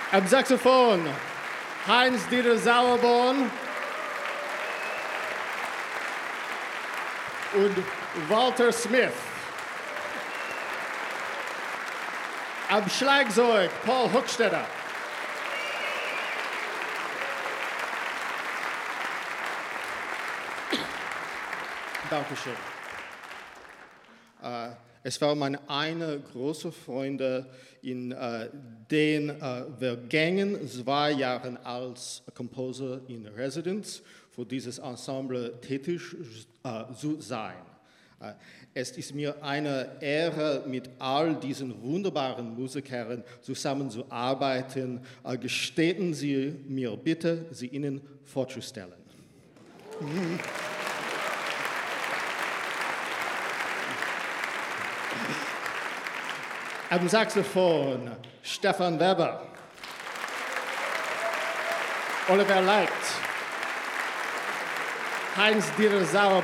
Am Saxophon Heinz-Dieter Sauerborn und Walter Smith. Am Schlagzeug Paul Hochstetter. Dankeschön. Es war meine große Freunde in den vergangenen 2 Jahren als Composer in Residence für dieses Ensemble tätig zu sein. Es ist mir eine Ehre, mit all diesen wunderbaren Musikern zusammenzuarbeiten. Gestatten Sie mir bitte, sie Ihnen vorzustellen. Am Saxophon Stefan Weber, Oliver Leicht, Heinz-Dieter Sauerborn,